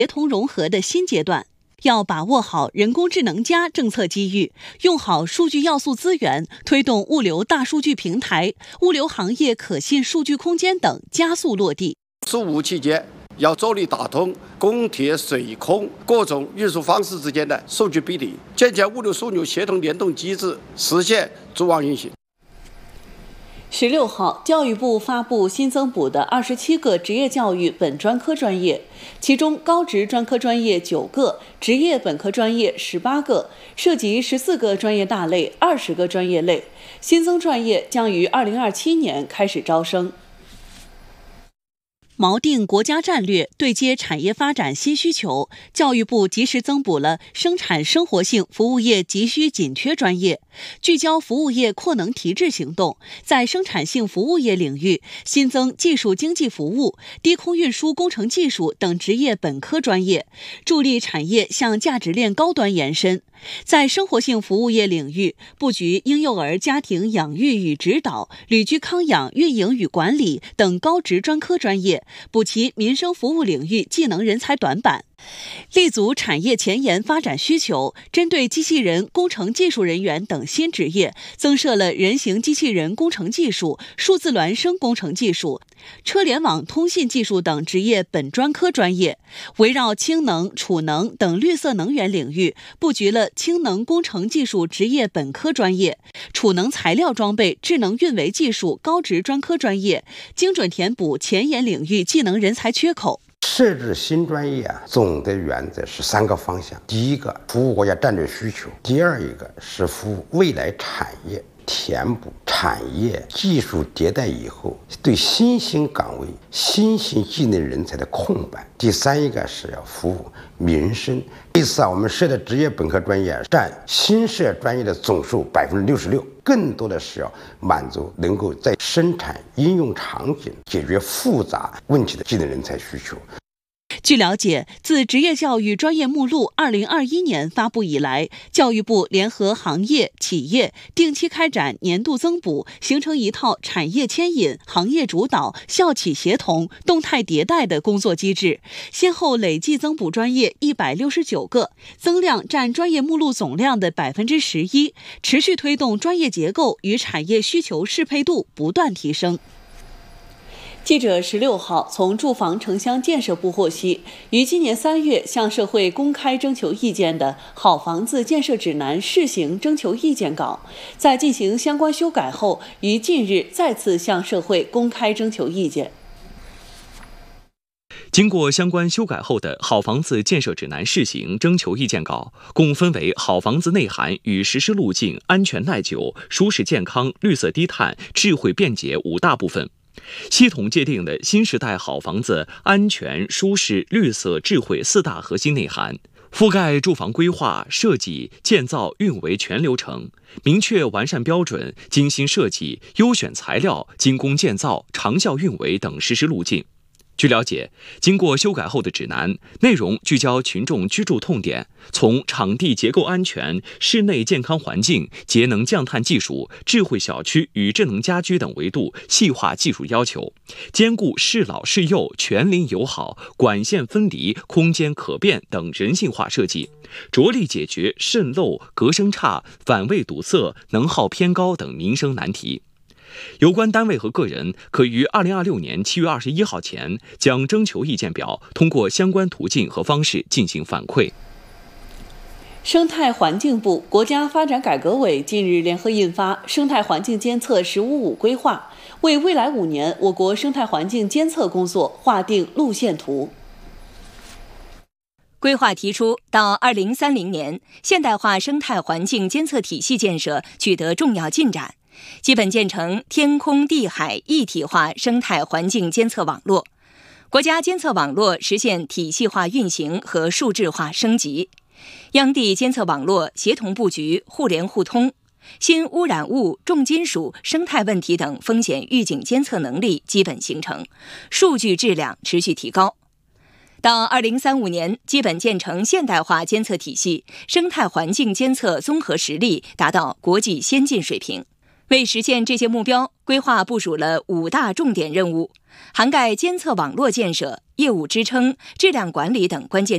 协同融合的新阶段。要把握好人工智能+政策机遇，用好数据要素资源，推动物流大数据平台、物流行业可信数据空间等加速落地。 15五期间，要着力打通公铁、水空各种运输方式之间的数据壁垒，建设物流枢纽协同联动机制，实现组网运行。 16号，教育部发布新增补的27个职业教育本专科专业，其中高职专科专业9个，职业本科专业18个，涉及14个专业大类、20个专业类。新增专业将于2027年开始招生。锚定国家战略，对接产业发展新需求，教育部及时增补了生产生活性服务业急需紧缺专业，聚焦服务业扩能提质行动，在生产性服务业领域新增技术经济服务、低空运输工程技术等职业本科专业，助力产业向价值链高端延伸。在生活性服务业领域，布局婴幼儿家庭养育与指导、旅居康养运营与管理等高职专科专业，补齐民生服务领域技能人才短板。立足产业前沿发展需求，针对机器人工程技术人员等新职业，增设了人形机器人工程技术、数字孪生工程技术、车联网通信技术等职业本专科专业，围绕氢能、储能等绿色能源领域，布局了氢能工程技术职业本科专业、储能材料装备智能运维技术高职专科专业，精准填补前沿领域技能人才缺口。 设置新专业总的原则是3个方向：第一个，服务国家战略需求；第二一个是服务未来产业，填补产业技术迭代以后对新兴岗位、新兴技能人才的空白；第三一个是要服务民生。这次我们设的职业本科专业占新设专业的总数66%，更多的是要满足能够在生产应用场景解决复杂问题的技能人才需求。 据了解，自职业教育专业目录2021年发布以来，教育部联合行业、企业定期开展年度增补，形成一套产业牵引、行业主导、校企协同、动态迭代的工作机制，先后累计增补专业169个，增量占专业目录总量的11%，持续推动专业结构与产业需求适配度不断提升。记者16号从住房城乡建设部获悉，于今年3月向社会公开征求意见的好房子建设指南试行征求意见稿，在进行相关修改后，于近日再次向社会公开征求意见。 经过相关修改后的好房子建设指南试行征求意见稿，共分为好房子内涵与实施路径、安全耐久、舒适健康、绿色低碳、智慧便捷5大部分。系统界定了新时代好房子安全、舒适、绿色、智慧4大核心内涵，覆盖住房规划、设计、建造、运维全流程，明确完善标准、精心设计、优选材料、精工建造、长效运维等实施路径。据了解，经过修改后的指南内容聚焦群众居住痛点，从场地结构安全、室内健康环境、节能降碳技术、智慧小区与智能家居等维度细化技术要求，兼顾适老适幼、全邻友好、管线分离、空间可变等人性化设计，着力解决渗漏、隔声差、反位堵塞、能耗偏高等民生难题。有关单位和个人可于2026年7月21号前将征求意见表通过相关途径和方式进行反馈。 生态环境部、国家发展改革委近日联合印发《生态环境监测“十五五”规划》，为未来5年我国生态环境监测工作划定路线图。 规划提出，到2030年，现代化生态环境监测体系建设取得重要进展，基本建成天空地海一体化生态环境监测网络，国家监测网络实现体系化运行和数字化升级，央地监测网络协同布局、互联互通，新污染物、重金属、生态问题等风险预警监测能力基本形成，数据质量持续提高。到2035年，基本建成现代化监测体系，生态环境监测综合实力达到国际先进水平。为实现这些目标，规划部署了5大重点任务，涵盖监测网络建设、业务支撑、质量管理等关键